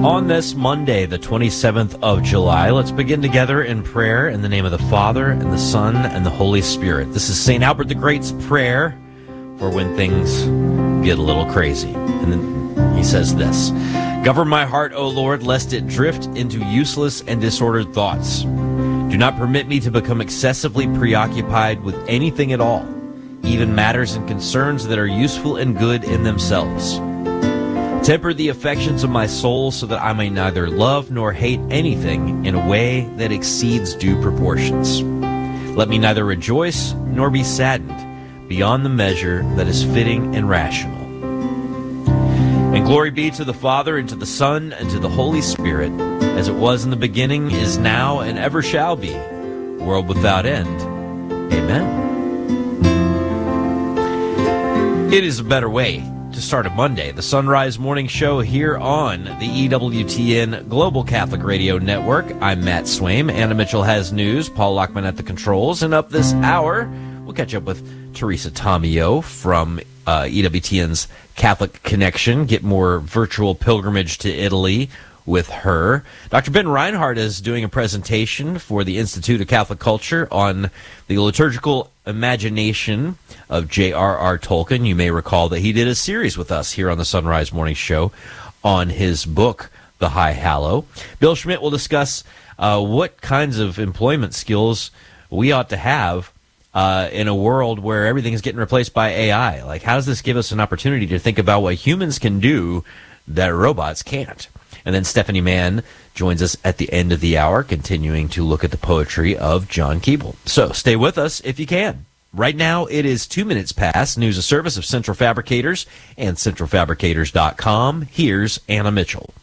On this Monday, the 27th of July, let's begin together in prayer in the name of the Father, and the Son, and the Holy Spirit. This is St. Albert the Great's prayer for when things get a little crazy. And then he says this: "Govern my heart, O Lord, lest it drift into useless and disordered thoughts. Do not permit me to become excessively preoccupied with anything at all, even matters and concerns that are useful and good in themselves. Temper the affections of my soul so that I may neither love nor hate anything in a way that exceeds due proportions. Let me neither rejoice nor be saddened beyond the measure that is fitting and rational. And glory be to the Father, and to the Son, and to the Holy Spirit, as it was in the beginning, is now, and ever shall be, world without end. Amen." It is a better way to start a Monday. The Sunrise Morning Show here on the EWTN Global Catholic Radio Network. I'm Matt Swaim. Anna Mitchell has news. Paul Lockman at the controls. And up this hour, we'll catch up with Teresa Tomeo from EWTN's Catholic Connection. Get more virtual pilgrimage to Italy with her. Dr. Ben Reinhardt is doing a presentation for the Institute of Catholic Culture on the liturgical imagination of J.R.R. Tolkien. You may recall that he did a series with us here on the Sunrise Morning Show on his book, The High Hallow. Bill Schmidt will discuss what kinds of employment skills we ought to have in a world where everything is getting replaced by AI. Like, how does this give us an opportunity to think about what humans can do that robots can't? And then Stephanie Mann joins us at the end of the hour, continuing to look at the poetry of John Keble. So stay with us if you can. Right now, it is 2 minutes past. News, a service of Central Fabricators and centralfabricators.com. Here's Anna Mitchell.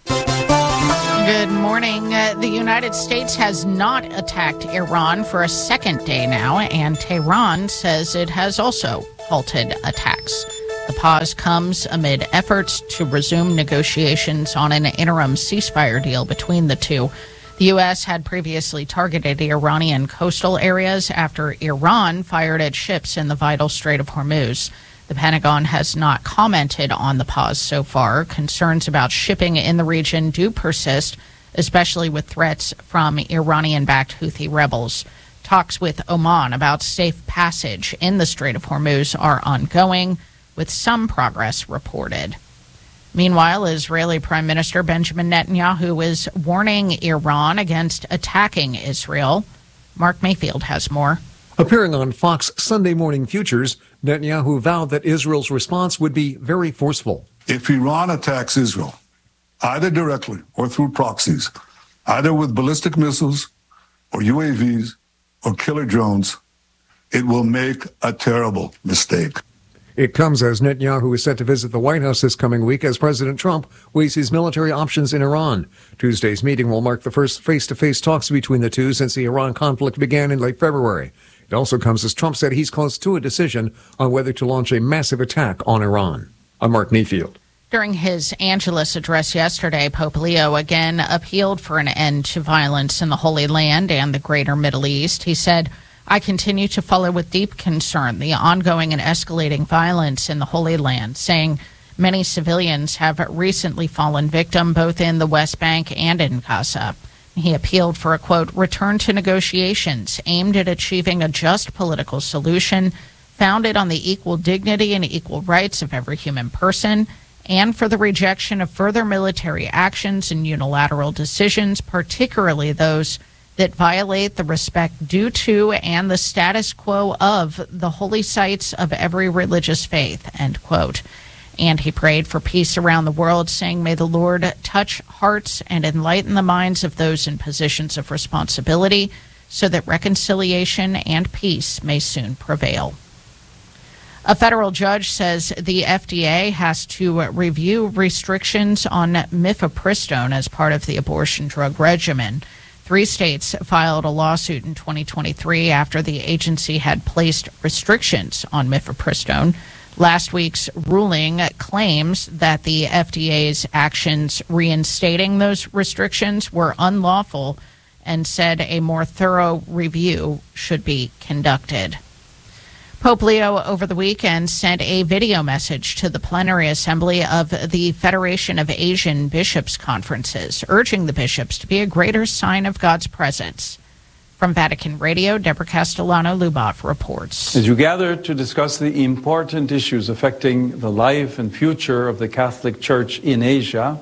Good morning. The United States has not attacked Iran for a second day now, and Tehran says it has also halted attacks. The pause comes amid efforts to resume negotiations on an interim ceasefire deal between the two. The U.S. had previously targeted Iranian coastal areas after Iran fired at ships in the vital Strait of Hormuz. The Pentagon has not commented on the pause so far. Concerns about shipping in the region do persist, especially with threats from Iranian-backed Houthi rebels. Talks with Oman about safe passage in the Strait of Hormuz are ongoing, with some progress reported. Meanwhile, Israeli Prime Minister Benjamin Netanyahu is warning Iran against attacking Israel. Mark Mayfield has more. Appearing on Fox Sunday Morning Futures, Netanyahu vowed that Israel's response would be very forceful. If Iran attacks Israel, either directly or through proxies, either with ballistic missiles or UAVs or killer drones, it will make a terrible mistake. It comes as Netanyahu is set to visit the White House this coming week as President Trump weighs his military options in Iran. Tuesday's meeting will mark the first face-to-face talks between the two since the Iran conflict began in late February. It also comes as Trump said he's close to a decision on whether to launch a massive attack on Iran. I'm Mark Mayfield. During his Angelus address yesterday, Pope Leo again appealed for an end to violence in the Holy Land and the greater Middle East. He said, "I continue to follow with deep concern the ongoing and escalating violence in the Holy Land," saying many civilians have recently fallen victim both in the West Bank and in Gaza. He appealed for a, quote, return to negotiations aimed at achieving a just political solution founded on the equal dignity and equal rights of every human person, and for the rejection of further military actions and unilateral decisions, particularly those that violate the respect due to and the status quo of the holy sites of every religious faith, end quote. And he prayed for peace around the world, saying, "May the Lord touch hearts and enlighten the minds of those in positions of responsibility so that reconciliation and peace may soon prevail." A federal judge says the FDA has to review restrictions on mifepristone as part of the abortion drug regimen. 3 states filed a lawsuit in 2023 after the agency had placed restrictions on mifepristone. Last week's ruling claims that the FDA's actions reinstating those restrictions were unlawful and said a more thorough review should be conducted. Pope Leo over the weekend sent a video message to the plenary assembly of the Federation of Asian Bishops' Conferences, urging the bishops to be a greater sign of God's presence. From Vatican Radio, Deborah Castellano-Lubov reports. As you gather to discuss the important issues affecting the life and future of the Catholic Church in Asia,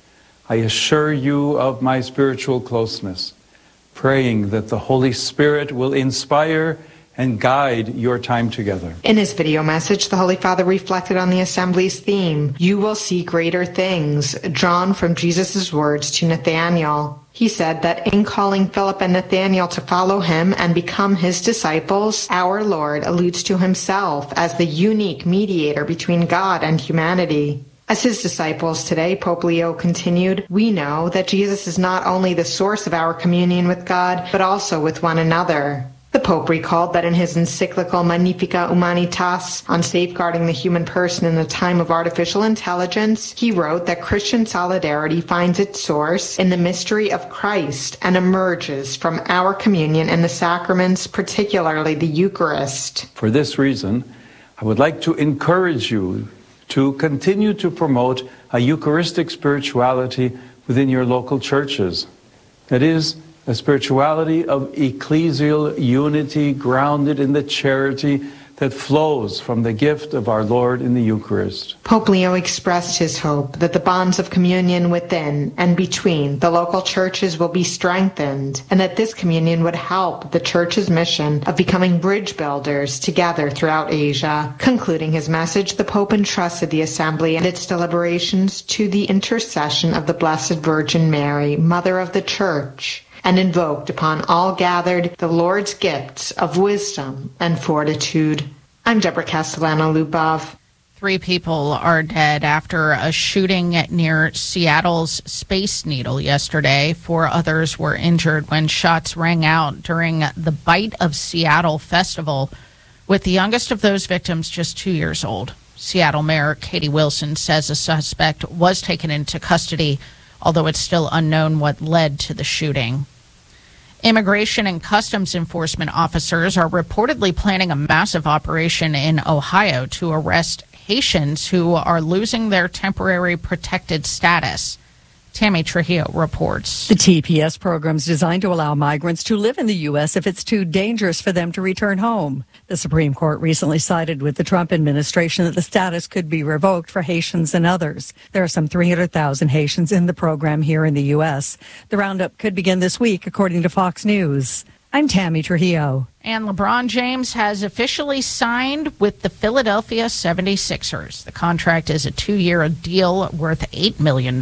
I assure you of my spiritual closeness, praying that the Holy Spirit will inspire and guide your time together. In his video message, the Holy Father reflected on the Assembly's theme, "You will see greater things," drawn from Jesus' words to Nathanael. He said that in calling Philip and Nathanael to follow him and become his disciples, our Lord alludes to himself as the unique mediator between God and humanity. As his disciples today, Pope Leo continued, we know that Jesus is not only the source of our communion with God, but also with one another. The Pope recalled that in his encyclical Magnificat Humanitas on safeguarding the human person in the time of artificial intelligence, he wrote that Christian solidarity finds its source in the mystery of Christ and emerges from our communion in the sacraments, particularly the Eucharist. For this reason, I would like to encourage you to continue to promote a Eucharistic spirituality within your local churches. That is, a spirituality of ecclesial unity grounded in the charity that flows from the gift of our Lord in the Eucharist. Pope Leo expressed his hope that the bonds of communion within and between the local churches will be strengthened, and that this communion would help the Church's mission of becoming bridge builders together throughout Asia. Concluding his message, the Pope entrusted the Assembly and its deliberations to the intercession of the Blessed Virgin Mary, Mother of the Church, and invoked upon all gathered the Lord's gifts of wisdom and fortitude. I'm Deborah Castellano-Lubov. 3 people are dead after a shooting near Seattle's Space Needle yesterday. 4 others were injured when shots rang out during the Bite of Seattle festival, with the youngest of those victims just 2 years old. Seattle Mayor Katie Wilson says a suspect was taken into custody, although it's still unknown what led to the shooting. Immigration and Customs Enforcement officers are reportedly planning a massive operation in Ohio to arrest Haitians who are losing their temporary protected status. Tammy Trujillo reports. The TPS program is designed to allow migrants to live in the U.S. if it's too dangerous for them to return home. The Supreme Court recently sided with the Trump administration that the status could be revoked for Haitians and others. There are some 300,000 Haitians in the program here in the U.S. The roundup could begin this week, according to Fox News. I'm Tammy Trujillo. And LeBron James has officially signed with the Philadelphia 76ers. The contract is a 2-year deal worth $8 million.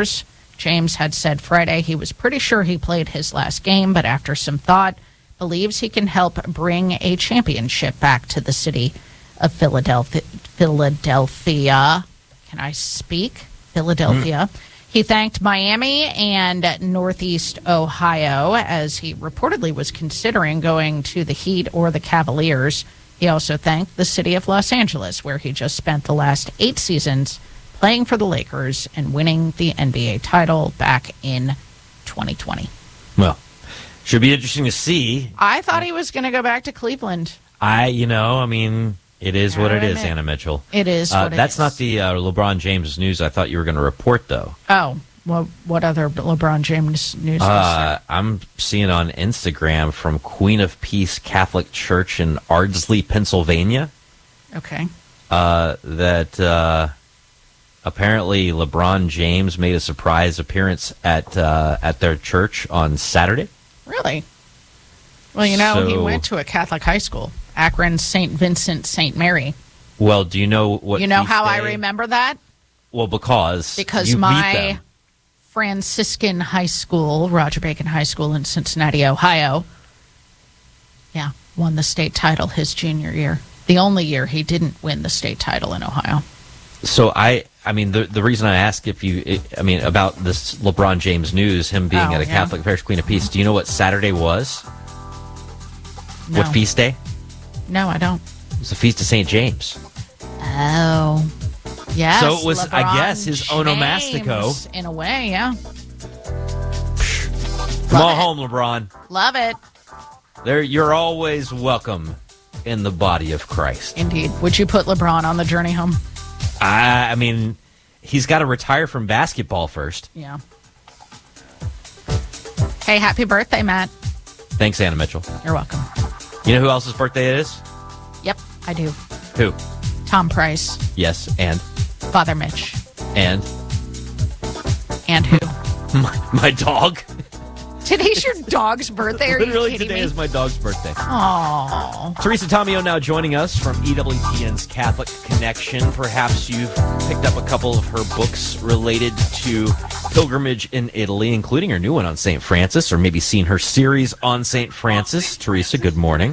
James had said Friday he was pretty sure he played his last game, but after some thought, believes he can help bring a championship back to the city of Philadelphia. Can I speak? Philadelphia. He thanked Miami and Northeast Ohio as he reportedly was considering going to the Heat or the Cavaliers. He also thanked the city of Los Angeles, where he just spent the last 8 seasons playing for the Lakers and winning the NBA title back in 2020. Well, should be interesting to see. I thought he was going to go back to Cleveland. It is what it is, Anna Mitchell. It is what it is. That's not the LeBron James news I thought you were going to report, though. Oh, well, what other LeBron James news is there? I'm seeing on Instagram from Queen of Peace Catholic Church in Ardsley, Pennsylvania. Okay. That apparently LeBron James made a surprise appearance at their church on Saturday. Really? Well, he went to a Catholic high school, Akron St. Vincent St. Mary. Well, do you know what? You know how I remember that? Well, because my beat them. Franciscan high school, Roger Bacon High School in Cincinnati, Ohio, won the state title his junior year. The only year he didn't win the state title in Ohio. So the reason I ask about this LeBron James news, him being at a Catholic parish, Queen of Peace. Do you know what Saturday was? No. What feast day? No, I don't. It was the Feast of St. James. Oh, yes. So it was, LeBron I guess, his onomastico. James, in a way, yeah. Come on home, LeBron. Love it. You're always welcome in the body of Christ. Indeed. Would you put LeBron on the journey home? I mean, he's got to retire from basketball first. Yeah. Hey, happy birthday, Matt. Thanks, Anna Mitchell. You're welcome. You know who else's birthday it is? Yep, I do. Who? Tom Price. Yes, and? Father Mitch. And? And who? My dog. Today's your dog's birthday? Are Literally, you kidding today me? is my dog's birthday. Aww. Teresa Tomeo now joining us from EWTN's Catholic Connection. Perhaps you've picked up a couple of her books related to pilgrimage in Italy, including her new one on St. Francis, or maybe seen her series on St. Francis. Teresa, good morning.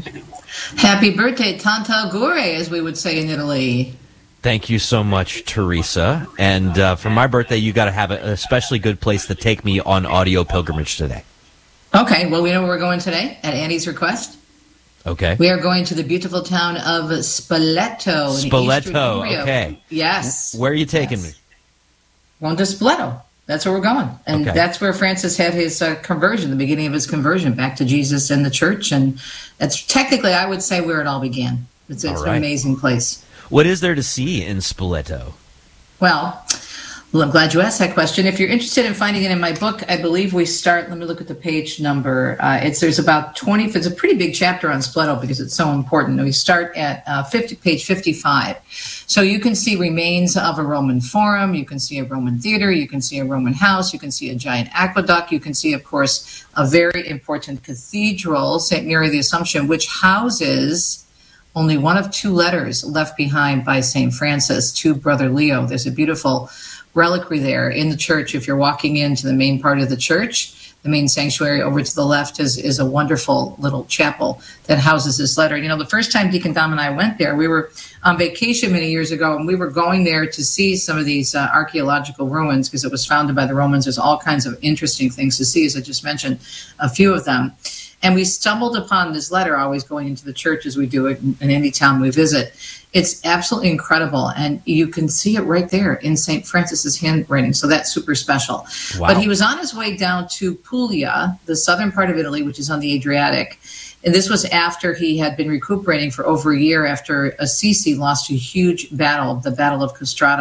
Happy birthday, Tanta Augure, as we would say in Italy. Thank you so much, Teresa. And for my birthday, you got to have an especially good place to take me on audio pilgrimage today. Okay, well, we know where we're going today, at Annie's request. Okay. We are going to the beautiful town of Spoleto. Spoleto, okay. Yes. Where are you taking me? Going to Spoleto. That's where we're going. And Okay. that's where Francis had his conversion, the beginning of his conversion back to Jesus and the church. And that's technically, I would say, where it all began. It's All an right. amazing place. What is there to see in Spoleto? Well, I'm glad you asked that question. If you're interested in finding it in my book, I believe we start, let me look at the page number. There's about 20, it's a pretty big chapter on Spoleto because it's so important. We start at page 55. So you can see remains of a Roman forum, you can see a Roman theater, you can see a Roman house, you can see a giant aqueduct, you can see, of course, a very important cathedral, St. Mary of the Assumption, which houses only one of two letters left behind by St. Francis to Brother Leo. There's a beautiful reliquary there in the church. If you're walking into the main part of the church, the main sanctuary over to the left is a wonderful little chapel that houses this letter. You know, the first time Deacon Dom and I went there, we were on vacation many years ago, and we were going there to see some of these archaeological ruins because it was founded by the Romans. There's all kinds of interesting things to see, as I just mentioned, a few of them. And we stumbled upon this letter, always going into the church as we do it in any town we visit. It's absolutely incredible, and you can see it right there in St. Francis's handwriting, so that's super special. Wow. But he was on his way down to Puglia, the southern part of Italy, which is on the Adriatic, and this was after he had been recuperating for over a year after Assisi lost a huge battle, the Battle of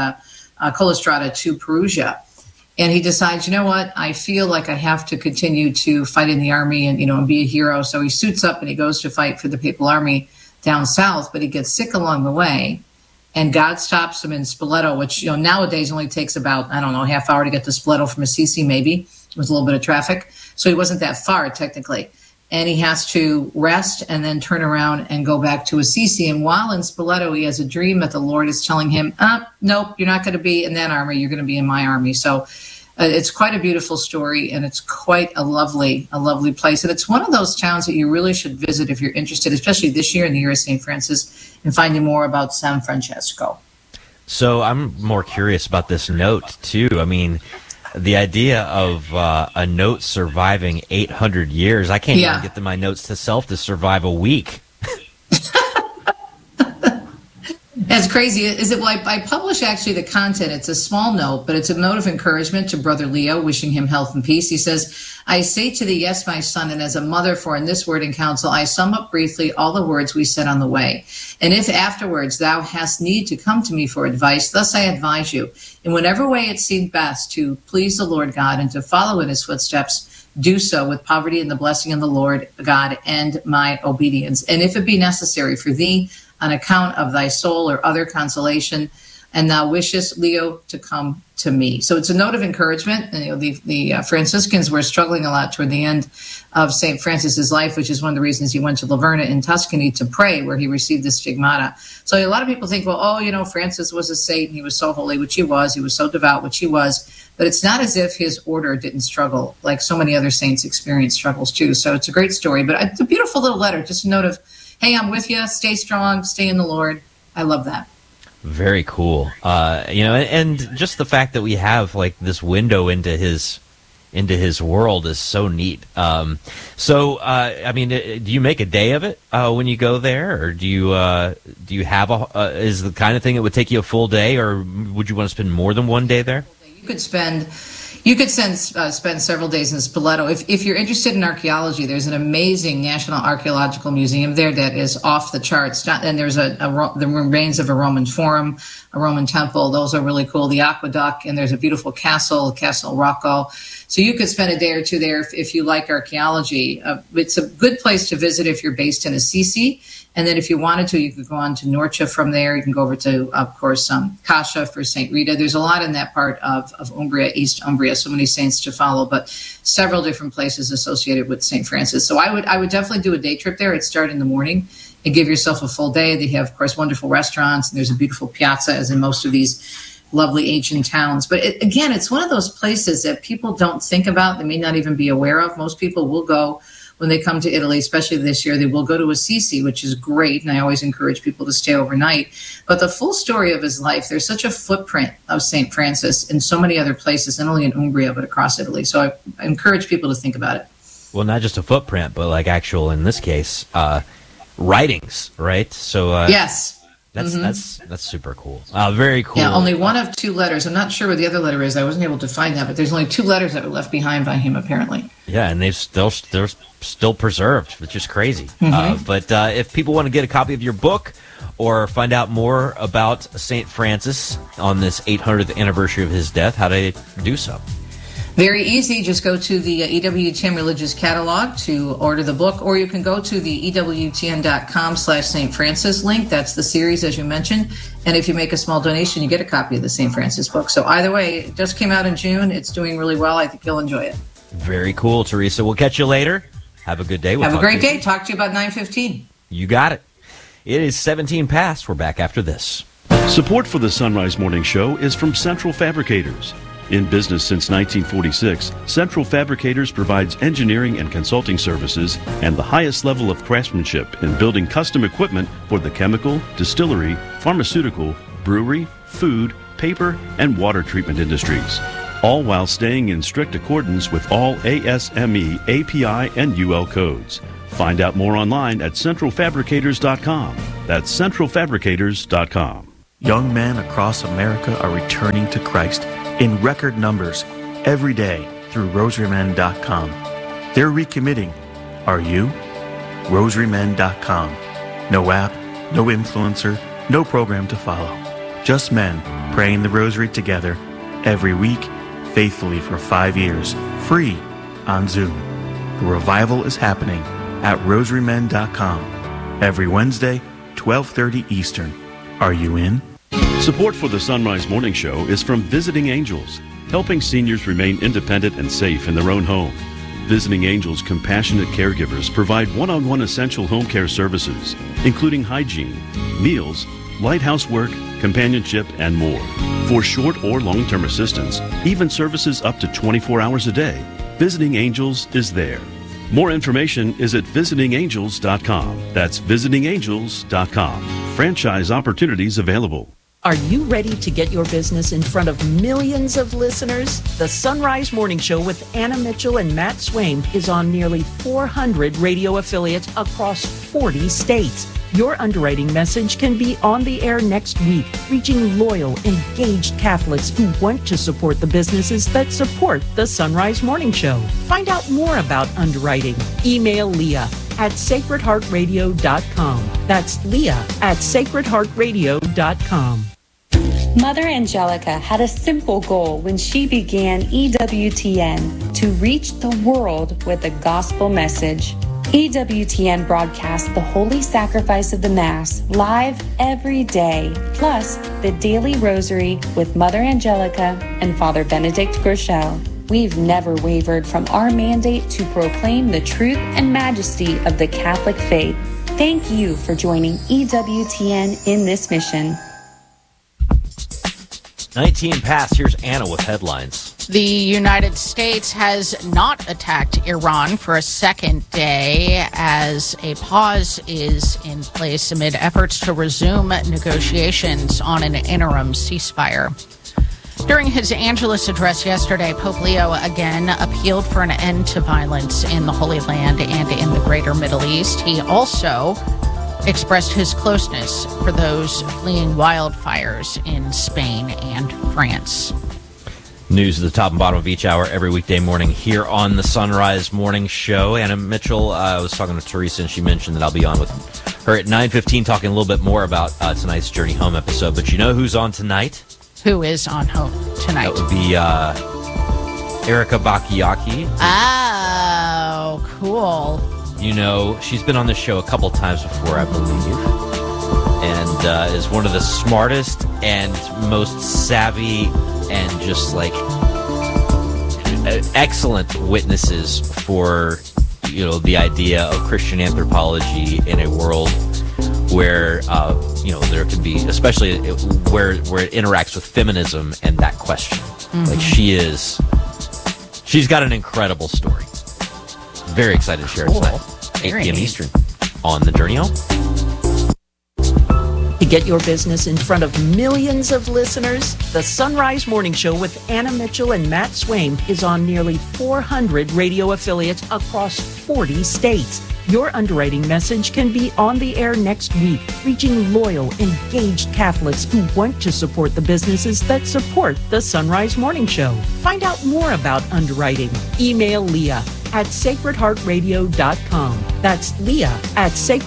Collestrata to Perugia. And he decides, you know what, I feel like I have to continue to fight in the army and, and be a hero. So he suits up and he goes to fight for the Papal Army down south, but he gets sick along the way. And God stops him in Spoleto, which, nowadays only takes about, half hour to get to Spoleto from Assisi, maybe. It was a little bit of traffic. So he wasn't that far, technically. And he has to rest and then turn around and go back to Assisi. And while in Spoleto, he has a dream that the Lord is telling him, nope, you're not going to be in that army. You're going to be in my army. So it's quite a beautiful story, and it's quite a lovely place. And it's one of those towns that you really should visit if you're interested, especially this year in the year of St. Francis, and finding more about San Francesco. So I'm more curious about this note, too. I mean, the idea of a note surviving 800 years, I can't even get my notes to self to survive a week. That's crazy. I publish actually the content. It's a small note, but it's a note of encouragement to Brother Leo, wishing him health and peace. He says, I say to thee, yes, my son, and as a mother, for in this word in counsel, I sum up briefly all the words we said on the way. And if afterwards thou hast need to come to me for advice, thus I advise you, in whatever way it seemed best to please the Lord God and to follow in his footsteps, do so with poverty and the blessing of the Lord God and my obedience. And if it be necessary for thee, on account of thy soul or other consolation, and thou wishest, Leo, to come to me. So it's a note of encouragement. And, the Franciscans were struggling a lot toward the end of St. Francis's life, which is one of the reasons he went to Laverna in Tuscany to pray, where he received the stigmata. So a lot of people think, well, Francis was a saint, and he was so holy, which he was. He was so devout, which he was. But it's not as if his order didn't struggle, like so many other saints experienced struggles too. So it's a great story. But it's a beautiful little letter, just a note of, hey, I'm with you. Stay strong. Stay in the Lord. I love that. Very cool. And just the fact that we have like this window into his world is so neat. Do you make a day of it when you go there, or do you have is the kind of thing that would take you a full day, or would you want to spend more than one day there? You could spend, You could spend several days in Spoleto. If you're interested in archaeology, there's an amazing National Archaeological Museum there that is off the charts. And there's the remains of a Roman forum, a Roman temple. Those are really cool. The aqueduct, and there's a beautiful castle, Castle Rocco. So you could spend a day or two there if you like archaeology. It's a good place to visit if you're based in Assisi. And then if you wanted to, you could go on to Norcia from there. You can go over to, of course, Cascia for St. Rita. There's a lot in that part of Umbria, East Umbria, so many saints to follow, but several different places associated with St. Francis. So I would definitely do a day trip there. It'd start in the morning and give yourself a full day. They have, of course, wonderful restaurants, and there's a beautiful piazza, as in most of these lovely ancient towns. But again, it's one of those places that people don't think about. They may not even be aware of. Most people will go when they come to Italy, especially this year. They will go to Assisi, which is great, and I always encourage people to stay overnight. But the full story of his life, there's such a footprint of St. Francis in so many other places, not only in Umbria, but across Italy. So I encourage people to think about it. Well, not just a footprint, but like actual, in this case, writings, right? So yes. That's super cool. Very cool. Yeah, only one of 2 letters. I'm not sure what the other letter is. I wasn't able to find that, but there's only 2 letters that were left behind by him, apparently. Yeah, and they're still preserved, which is crazy. But if people want to get a copy of your book or find out more about St. Francis on this 800th anniversary of his death, how do they do so? Very easy. Just go to the EWTN Religious Catalog to order the book, or you can go to the EWTN.com/St. Francis link. That's the series, as you mentioned. And if you make a small donation, you get a copy of the St. Francis book. So either way, it just came out in June. It's doing really well. I think you'll enjoy it. Very cool, Teresa. We'll catch you later. Have a good day. Have a great day. Talk to you about 9:15. You got it. It is 17 past. We're back after this. Support for the Sunrise Morning Show is from Central Fabricators. In business since 1946, Central Fabricators provides engineering and consulting services and the highest level of craftsmanship in building custom equipment for the chemical, distillery, pharmaceutical, brewery, food, paper, and water treatment industries, all while staying in strict accordance with all ASME, API, and UL codes. Find out more online at centralfabricators.com. That's centralfabricators.com. Young men across America are returning to Christ in record numbers every day through rosarymen.com. They're recommitting. Are you? rosarymen.com. No app, no influencer, no program to follow. Just men praying the rosary together every week, faithfully for 5 years, free on Zoom. The revival is happening at rosarymen.com every Wednesday, 12:30 Eastern. Are you in? Support for the Sunrise Morning Show is from Visiting Angels, helping seniors remain independent and safe in their own home. Visiting Angels compassionate caregivers provide one-on-one essential home care services, including hygiene, meals, light housework, companionship, and more. For short or long-term assistance, even services up to 24 hours a day, Visiting Angels is there. More information is at visitingangels.com. That's visitingangels.com. Franchise opportunities available. Are you ready to get your business in front of millions of listeners? The Sunrise Morning Show with Anna Mitchell and Matt Swaim is on nearly 400 radio affiliates across 40 states. Your underwriting message can be on the air next week, reaching loyal, engaged Catholics who want to support the businesses that support the Sunrise Morning Show. Find out more about underwriting. Email Leah at sacredheartradio.com. That's Leah at sacredheartradio.com. Mother Angelica had a simple goal when she began EWTN: to reach the world with a gospel message. EWTN broadcasts the Holy Sacrifice of the Mass live every day, plus the Daily Rosary with Mother Angelica and Father Benedict Groeschel. We've never wavered from our mandate to proclaim the truth and majesty of the Catholic faith. Thank you for joining EWTN in this mission. 19 past. Here's Anna with headlines. The United States has not attacked Iran for a second day as a pause is in place amid efforts to resume negotiations on an interim ceasefire. During his Angelus address yesterday, Pope Leo again appealed for an end to violence in the Holy Land and in the greater Middle East. He also expressed his closeness for those fleeing wildfires in Spain and France. News at the top and bottom of each hour every weekday morning here on the Sunrise Morning Show. Anna Mitchell, I was talking to Teresa, and she mentioned that I'll be on with her at 9:15 talking a little bit more about tonight's Journey Home episode. But you know who's on tonight? Who is on home tonight? That would be Erica Bakayaki. Oh, cool. You know, she's been on the show a couple times before, I believe, and is one of the smartest and most savvy and just like excellent witnesses for, you know, the idea of Christian anthropology in a world where you know, there can be, especially where it interacts with feminism and that question. Like she's got an incredible story. Very excited to share it tonight. 8 p.m. Eastern on The Journey Home. To get your business in front of millions of listeners, the Sunrise Morning Show with Anna Mitchell and Matt Swaim is on nearly 400 radio affiliates across 40 states. Your underwriting message can be on the air next week, reaching loyal, engaged Catholics who want to support the businesses that support the Sunrise Morning Show. Find out more about underwriting. Email Leah at sacredheartradio.com. That's Leah at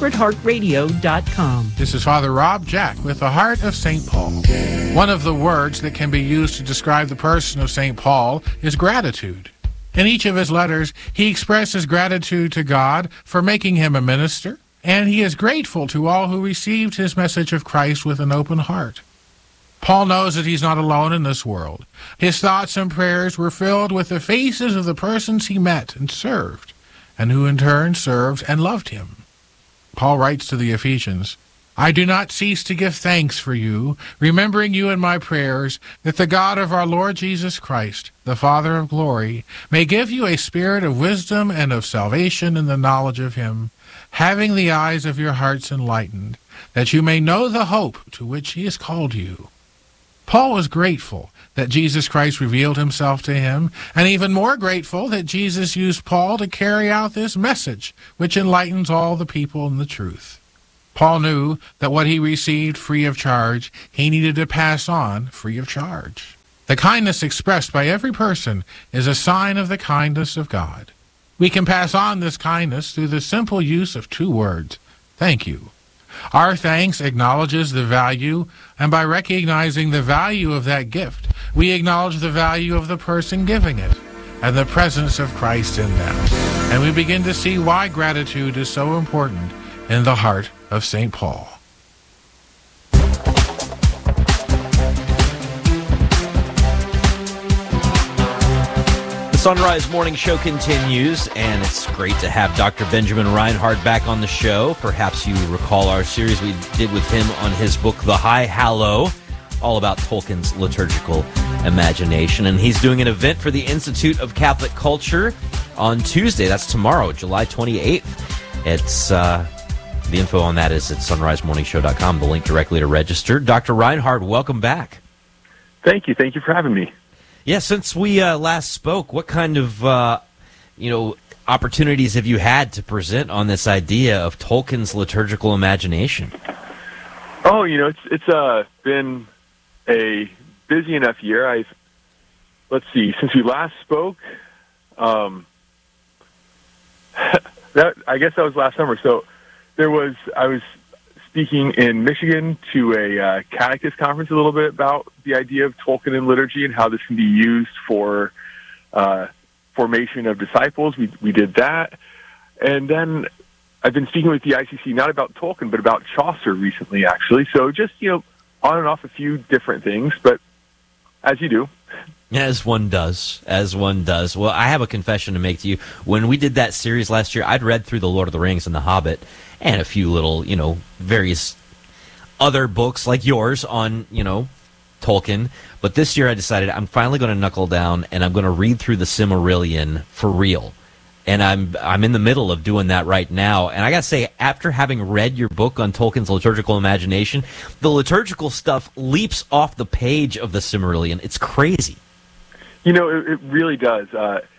sacredheartradio.com. This is Father Rob Jack with the Heart of St. Paul. One of the words that can be used to describe the person of St. Paul is gratitude. In each of his letters, he expresses gratitude to God for making him a minister, and he is grateful to all who received his message of Christ with an open heart. Paul knows that he's not alone in this world. His thoughts and prayers were filled with the faces of the persons he met and served, and who in turn served and loved him. Paul writes to the Ephesians, I do not cease to give thanks for you, remembering you in my prayers, that the God of our Lord Jesus Christ, the Father of glory, may give you a spirit of wisdom and of salvation in the knowledge of him, having the eyes of your hearts enlightened, that you may know the hope to which he has called you. Paul was grateful that Jesus Christ revealed himself to him, and even more grateful that Jesus used Paul to carry out this message, which enlightens all the people in the truth. Paul knew that what he received free of charge, he needed to pass on free of charge. The kindness expressed by every person is a sign of the kindness of God. We can pass on this kindness through the simple use of 2 words, thank you. Our thanks acknowledges the value, and by recognizing the value of that gift, we acknowledge the value of the person giving it and the presence of Christ in them. And we begin to see why gratitude is so important in the heart of St. Paul. The Sunrise Morning Show continues, and it's great to have Dr. Benjamin Reinhard back on the show. Perhaps you recall our series we did with him on his book, The High Hallow, all about Tolkien's liturgical imagination. And he's doing an event for the Institute of Catholic Culture on Tuesday. That's tomorrow, July 28th. It's the info on that is at sunrisemorningshow.com, the link directly to register. Dr. Reinhard, welcome back. Thank you. Thank you for having me. Yeah, since we last spoke, what kind of opportunities have you had to present on this idea of Tolkien's liturgical imagination? Oh, it's been a busy enough year. Let's see, since we last spoke, I guess that was last summer. So I was speaking in Michigan to a catechist conference a little bit about the idea of Tolkien and liturgy and how this can be used for formation of disciples. We did that. And then I've been speaking with the ICC, not about Tolkien, but about Chaucer recently, actually. So just, on and off a few different things, but as you do. As one does. Well, I have a confession to make to you. When we did that series last year, I'd read through The Lord of the Rings and The Hobbit and a few little, various other books like yours on, Tolkien. But this year I decided I'm finally going to knuckle down and I'm going to read through the Silmarillion for real. And I'm in the middle of doing that right now. And I got to say, after having read your book on Tolkien's liturgical imagination, the liturgical stuff leaps off the page of the Silmarillion. It's crazy. It really does.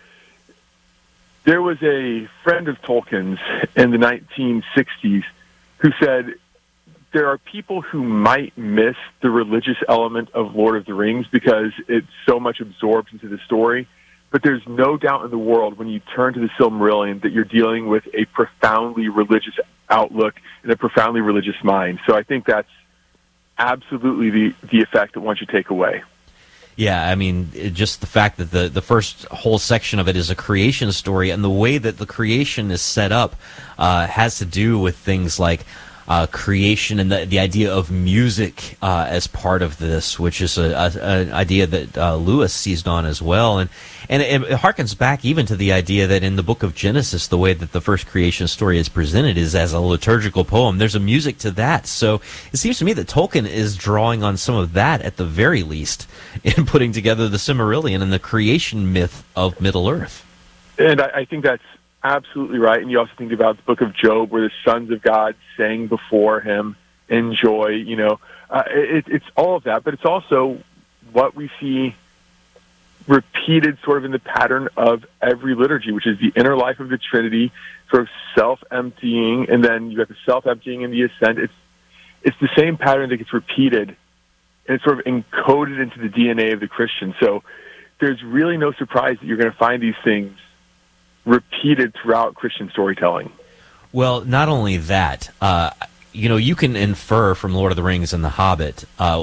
There was a friend of Tolkien's in the 1960s who said there are people who might miss the religious element of Lord of the Rings because it's so much absorbed into the story. But there's no doubt in the world when you turn to the Silmarillion that you're dealing with a profoundly religious outlook and a profoundly religious mind. So I think that's absolutely the effect that one should take away. Yeah, I mean, just the fact that the first whole section of it is a creation story, and the way that the creation is set up has to do with things like creation and the idea of music as part of this, which is an idea that Lewis seized on as well. And it harkens back even to the idea that in the book of Genesis, the way that the first creation story is presented is as a liturgical poem. There's a music to that. So it seems to me that Tolkien is drawing on some of that at the very least in putting together the Silmarillion and the creation myth of Middle-earth. And I think that's absolutely right. And you also think about the book of Job where the sons of God sang before him in joy. It's all of that, but it's also what we see repeated sort of in the pattern of every liturgy, which is the inner life of the Trinity, sort of self-emptying, and then you have the self-emptying and the ascent. It's the same pattern that gets repeated, and it's sort of encoded into the DNA of the Christian. So there's really no surprise that you're going to find these things repeated throughout Christian storytelling. Well, not only that, you can infer from Lord of the Rings and The Hobbit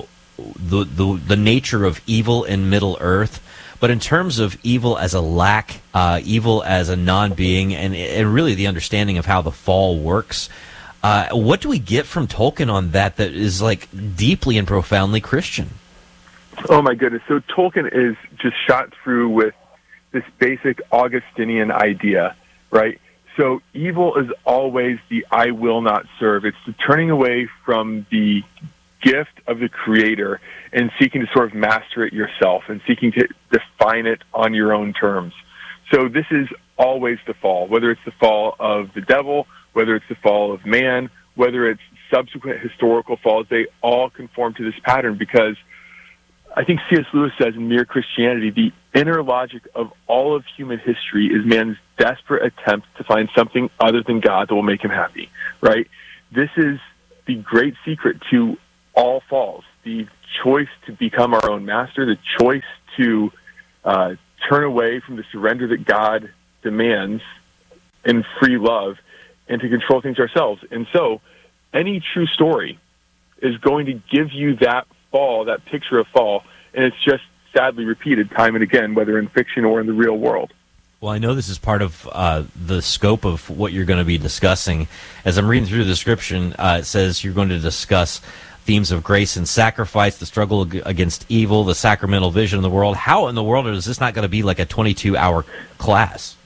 the nature of evil in Middle-earth, but in terms of evil as a lack, evil as a non-being, and really the understanding of how the fall works, what do we get from Tolkien on that is like deeply and profoundly Christian? Oh my goodness. So Tolkien is just shot through with this basic Augustinian idea, right? So evil is always the I will not serve. It's the turning away from the gift of the Creator and seeking to sort of master it yourself and seeking to define it on your own terms. So this is always the fall, whether it's the fall of the devil, whether it's the fall of man, whether it's subsequent historical falls, they all conform to this pattern because I think C.S. Lewis says in Mere Christianity, the inner logic of all of human history is man's desperate attempt to find something other than God that will make him happy, right? This is the great secret to all falls, the choice to become our own master, the choice to turn away from the surrender that God demands in free love and to control things ourselves. And so any true story is going to give you that fall, that picture of fall, and it's just sadly repeated time and again, whether in fiction or in the real world. Well, I know this is part of the scope of what you're going to be discussing. As I'm reading through the description, it says you're going to discuss themes of grace and sacrifice, the struggle against evil, the sacramental vision of the world. How in the world is this not going to be like a 22-hour class?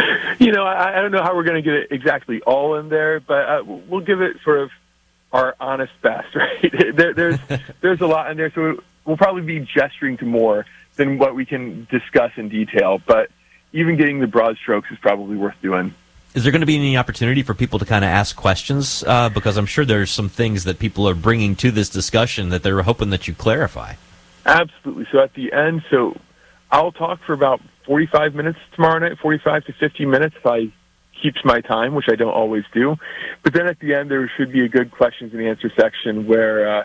I don't know how we're going to get it exactly all in there, but we'll give it sort of our honest best, right? There's a lot in there, so we'll probably be gesturing to more than what we can discuss in detail, but even getting the broad strokes is probably worth doing. Is there going to be any opportunity for people to kind of ask questions? Because I'm sure there's some things that people are bringing to this discussion that they're hoping that you clarify. Absolutely. So at the end, I'll talk for about 45 minutes tomorrow night, 45 to 50 minutes if I keeps my time, which I don't always do. But then at the end, there should be a good questions and answer section where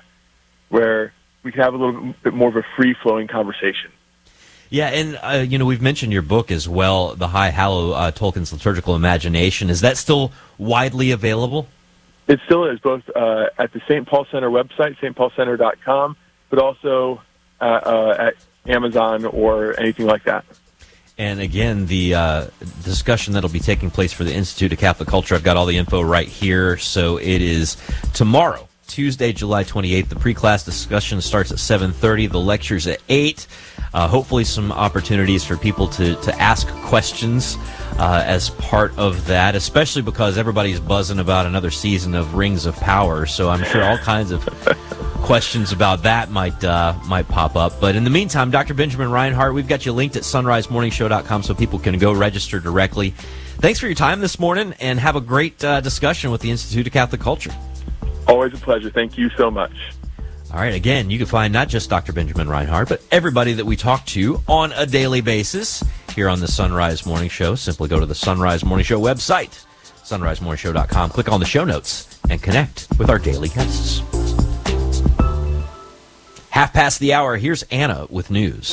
we can have a little bit more of a free-flowing conversation. Yeah, and we've mentioned your book as well, The High Hallow, Tolkien's Liturgical Imagination. Is that still widely available? It still is, both at the St. Paul Center website, stpaulcenter.com, but also at Amazon or anything like that. And again, the discussion that'll be taking place for the Institute of Catholic Culture, I've got all the info right here. So it is tomorrow, Tuesday, July 28th. The pre-class discussion starts at 7:30. The lecture's at 8. Hopefully some opportunities for people to ask questions as part of that, especially because everybody's buzzing about another season of Rings of Power. So I'm sure all kinds of questions about that might pop up. But in the meantime, Dr. Benjamin Reinhart, we've got you linked at sunrisemorningshow.com so people can go register directly. Thanks for your time this morning, and have a great discussion with the Institute of Catholic Culture. Always a pleasure. Thank you so much. All right, again, you can find not just Dr. Benjamin Reinhart, but everybody that we talk to on a daily basis here on the Sunrise Morning Show. Simply go to the Sunrise Morning Show website, sunrisemorningshow.com, click on the show notes, and connect with our daily guests. 1:30. Here's Anna with news.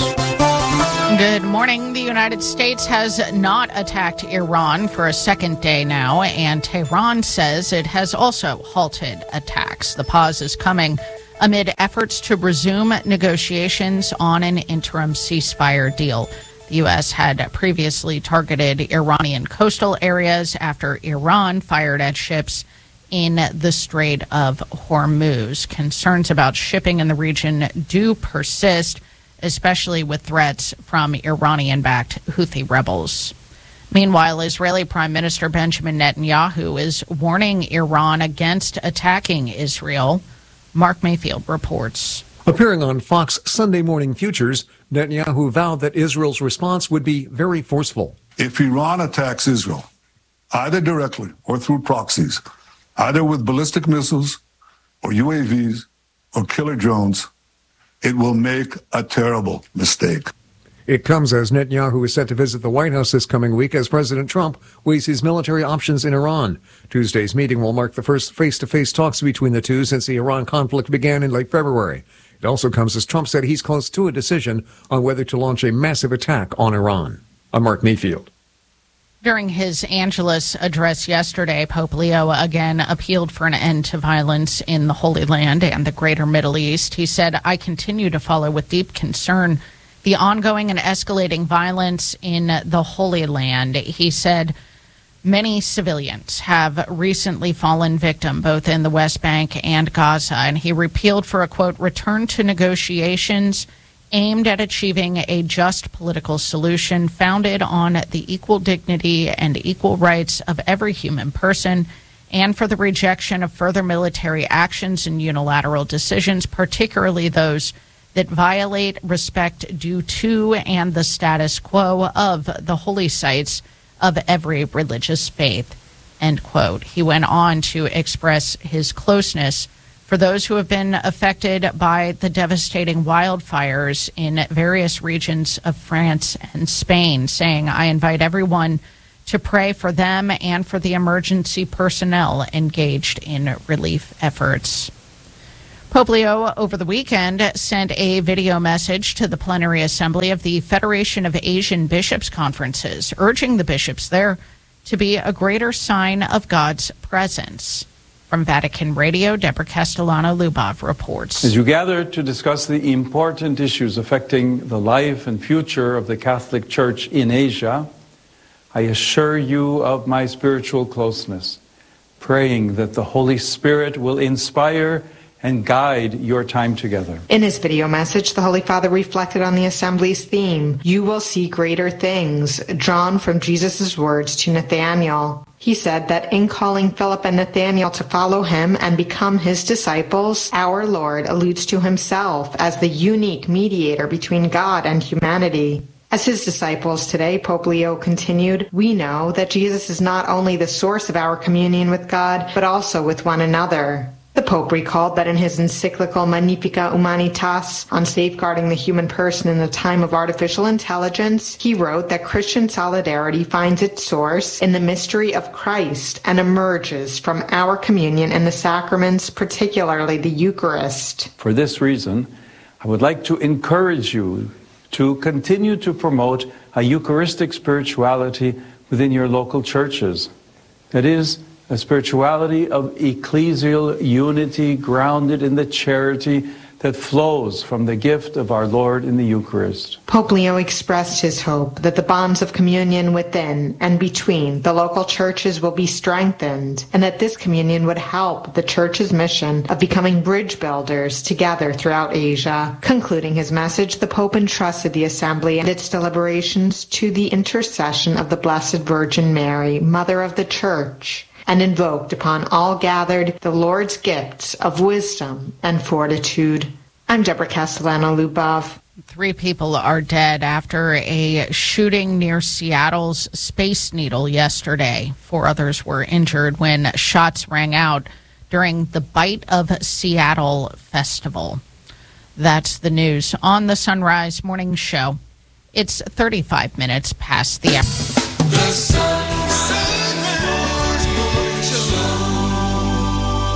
Good morning. The United States has not attacked Iran for a second day now, and Tehran says it has also halted attacks. The pause is coming amid efforts to resume negotiations on an interim ceasefire deal. The U.S. had previously targeted Iranian coastal areas after Iran fired at ships in the Strait of Hormuz. Concerns about shipping in the region do persist, especially with threats from Iranian-backed Houthi rebels. Meanwhile, Israeli Prime Minister Benjamin Netanyahu is warning Iran against attacking Israel. Mark Mayfield reports. Appearing on Fox Sunday Morning Futures, Netanyahu vowed that Israel's response would be very forceful. If Iran attacks Israel, either directly or through proxies, either with ballistic missiles or UAVs or killer drones, it will make a terrible mistake. It comes as Netanyahu is set to visit the White House this coming week as President Trump weighs his military options in Iran. Tuesday's meeting will mark the first face-to-face talks between the two since the Iran conflict began in late February. It also comes as Trump said he's close to a decision on whether to launch a massive attack on Iran. I'm Mark Mayfield. During his Angelus address yesterday, Pope Leo again appealed for an end to violence in the Holy Land and the greater Middle East. He said, "I continue to follow with deep concern the ongoing and escalating violence in the Holy Land." He said, "Many civilians have recently fallen victim both in the West Bank and Gaza," and he appealed for a, quote, "return to negotiations aimed at achieving a just political solution founded on the equal dignity and equal rights of every human person, and for the rejection of further military actions and unilateral decisions, particularly those that violate respect due to and the status quo of the holy sites of every religious faith," end quote. He went on to express his closeness for those who have been affected by the devastating wildfires in various regions of France and Spain, saying, "I invite everyone to pray for them and for the emergency personnel engaged in relief efforts." Pope Leo over the weekend sent a video message to the plenary assembly of the Federation of Asian Bishops' Conferences, urging the bishops there to be a greater sign of God's presence. From Vatican Radio, Deborah Castellano-Lubov reports. As you gather to discuss the important issues affecting the life and future of the Catholic Church in Asia, I assure you of my spiritual closeness, praying that the Holy Spirit will inspire and guide your time together. In his video message, the Holy Father reflected on the Assembly's theme, "You will see greater things," drawn from Jesus' words to Nathanael. He said that in calling Philip and Nathanael to follow him and become his disciples, our Lord alludes to himself as the unique mediator between God and humanity. As his disciples today, Pope Leo continued, we know that Jesus is not only the source of our communion with God, but also with one another. The Pope recalled that in his encyclical Magnifica Humanitas on safeguarding the human person in the time of artificial intelligence, he wrote that Christian solidarity finds its source in the mystery of Christ and emerges from our communion in the sacraments, particularly the Eucharist. For this reason, I would like to encourage you to continue to promote a Eucharistic spirituality within your local churches. That is, a spirituality of ecclesial unity grounded in the charity that flows from the gift of our Lord in the Eucharist. Pope Leo expressed his hope that the bonds of communion within and between the local churches will be strengthened, and that this communion would help the Church's mission of becoming bridge builders together throughout Asia. Concluding his message, the Pope entrusted the Assembly and its deliberations to the intercession of the Blessed Virgin Mary, Mother of the Church, and invoked upon all gathered the Lord's gifts of wisdom and fortitude. I'm Deborah Castellano-Lubov. 3 people are dead after a shooting near Seattle's Space Needle yesterday. 4 others were injured when shots rang out during the Bite of Seattle festival. That's the news on the Sunrise Morning Show. It's 35 minutes past the hour.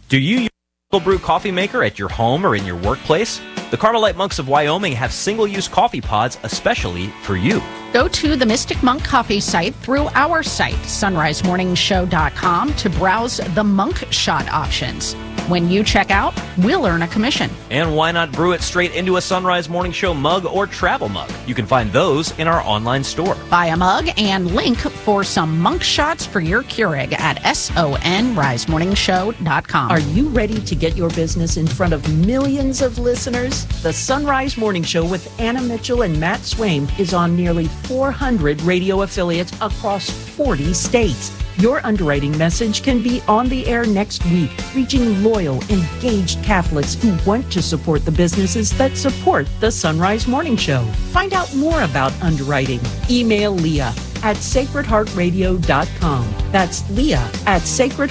Do you use a Single Brew coffee maker at your home or in your workplace? The Carmelite Monks of Wyoming have single-use coffee pods especially for you. Go to the Mystic Monk Coffee site through our site, sunrisemorningshow.com, to browse the Monk Shot options. When you check out, we'll earn a commission. And why not brew it straight into a Sunrise Morning Show mug or travel mug? You can find those in our online store. Buy a mug and link for some Monk Shots for your Keurig at sonrisemorningshow.com. Are you ready to get your business in front of millions of listeners? The Sunrise Morning Show with Anna Mitchell and Matt Swaim is on nearly 400 radio affiliates across 40 states. Your underwriting message can be on the air next week, reaching loyal, engaged Catholics who want to support the businesses that support the Sunrise Morning Show. Find out more about underwriting. Email Leah at sacredheartradio.com. That's Leah at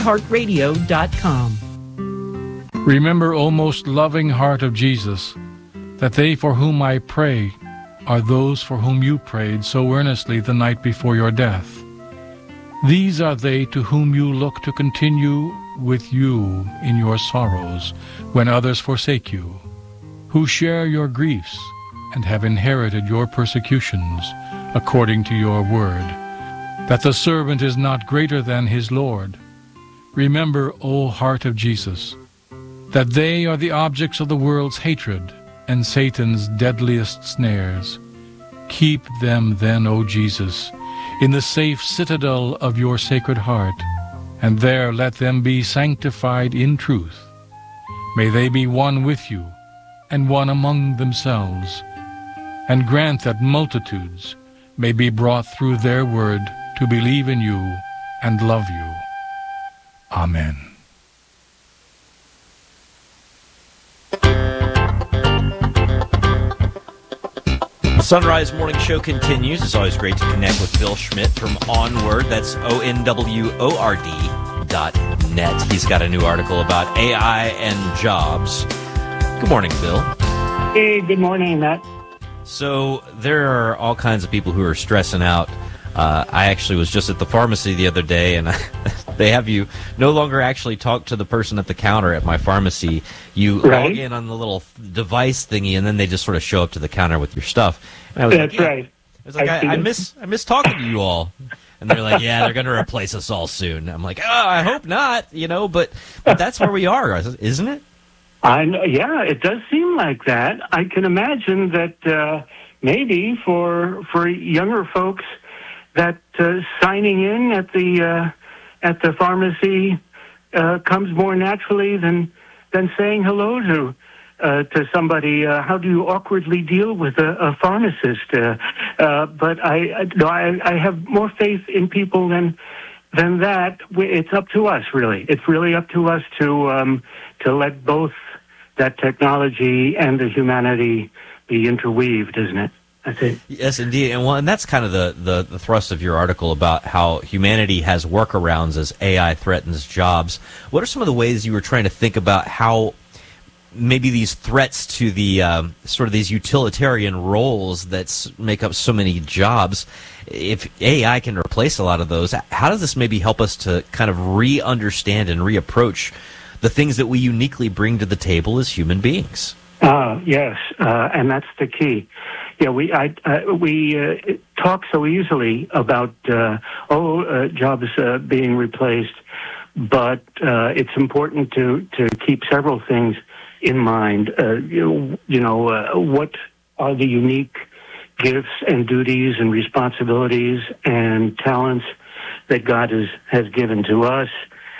sacredheartradio.com. Remember, O most loving heart of Jesus, that they for whom I pray are those for whom you prayed so earnestly the night before your death. These are they to whom you look to continue with you in your sorrows when others forsake you, who share your griefs and have inherited your persecutions according to your word, that the servant is not greater than his Lord. Remember, O heart of Jesus, that they are the objects of the world's hatred and Satan's deadliest snares. Keep them then, O Jesus, in the safe citadel of your sacred heart, and there let them be sanctified in truth. May they be one with you, and one among themselves, and grant that multitudes may be brought through their word to believe in you and love you. Amen. Sunrise Morning Show continues. It's always great to connect with Bill Schmidt from Onward. That's ONWORD.net. He's got a new article about AI and jobs. Good morning, Bill. Hey, good morning, Matt. So there are all kinds of people who are stressing out. I actually was just at the pharmacy the other day, and they have you no longer actually talk to the person at the counter at my pharmacy. You log in on the little device thingy, and then they just sort of show up to the counter with your stuff. And I was That's right. I was like, I miss talking to you all. And they're like, yeah, they're going to replace us all soon. I'm like, oh, I hope not, but that's where we are, isn't it? I know, yeah, it does seem like that. I can imagine that maybe for younger folks, that signing in at the pharmacy comes more naturally than saying hello to somebody. How do you awkwardly deal with a pharmacist? But I have more faith in people than that. It's up to us, really. It's really up to us to let both that technology and the humanity be interweaved, isn't it? Yes, indeed. And that's kind of the thrust of your article about how humanity has workarounds as AI threatens jobs. What are some of the ways you were trying to think about how maybe these threats to the sort of these utilitarian roles that make up so many jobs, if AI can replace a lot of those, how does this maybe help us to kind of re-understand and reapproach the things that we uniquely bring to the table as human beings? Yes, and that's the key. Yeah, we talk so easily about jobs being replaced, but it's important to keep several things in mind. What are the unique gifts and duties and responsibilities and talents that God has given to us?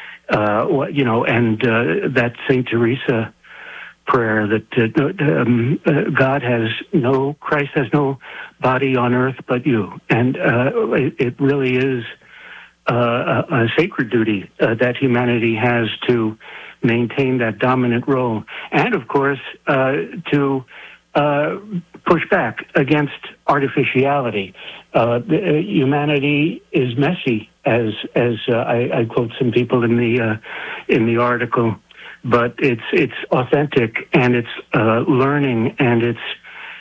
And that St. Teresa prayer that Christ has no body on earth but you. And it really is a sacred duty that humanity has to maintain that dominant role. And, of course, to push back against artificiality. Humanity is messy, as I quote some people in the article. But it's authentic, and it's learning, and it's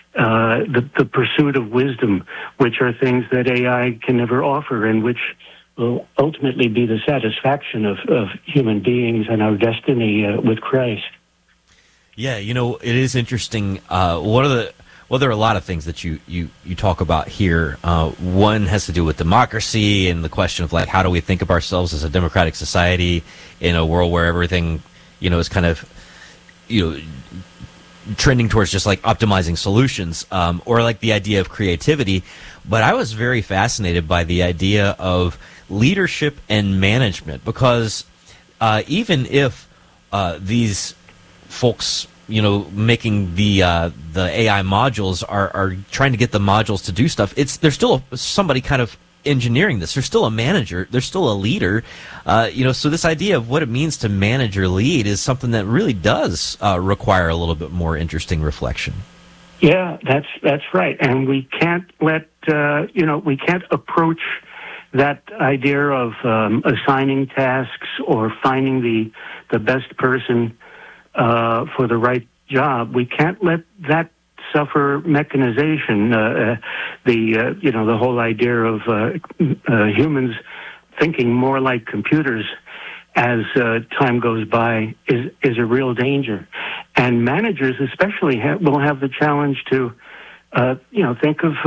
the pursuit of wisdom, which are things that AI can never offer, and which will ultimately be the satisfaction of human beings and our destiny with Christ. Yeah, you know, it is interesting. There are a lot of things that you talk about here. One has to do with democracy and the question of, like, how do we think of ourselves as a democratic society in a world where everything, you know, is kind of, you know, trending towards just like optimizing solutions, or like the idea of creativity. But I was very fascinated by the idea of leadership and management, because even if these folks, you know, making the AI modules are trying to get the modules to do stuff, there's still somebody kind of engineering this. There's still a manager. There's still a leader. You know, so this idea of what it means to manage or lead is something that really does require a little bit more interesting reflection. Yeah, that's right. And we can't let we can't approach that idea of assigning tasks or finding the best person for the right job. We can't let that suffer mechanization. The whole idea of humans thinking more like computers as time goes by is a real danger. And managers especially will have the challenge to think of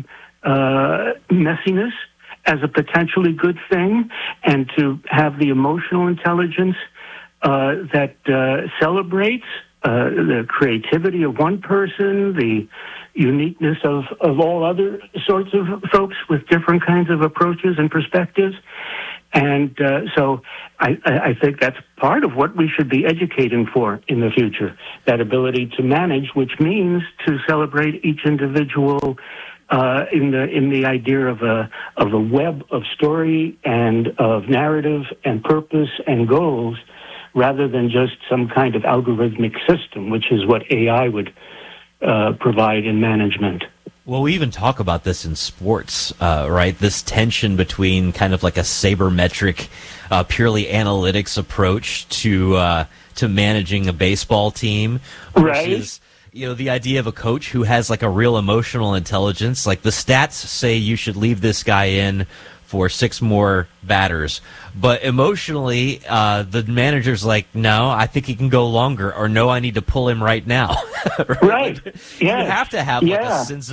messiness as a potentially good thing, and to have the emotional intelligence that celebrates the creativity of one person, the uniqueness of all other sorts of folks with different kinds of approaches and perspectives. And so I think that's part of what we should be educating for in the future, that ability to manage, which means to celebrate each individual in the idea of a web of story and of narrative and purpose and goals, rather than just some kind of algorithmic system, which is what AI would provide in management. Well, we even talk about this in sports, right? This tension between kind of like a sabermetric, purely analytics approach to managing a baseball team, versus, you know, the idea of a coach who has like a real emotional intelligence. Like, the stats say you should leave this guy in for 6 more batters, but emotionally, the manager's like, no, I think he can go longer, or no, I need to pull him right now. Right. You have to have like a sense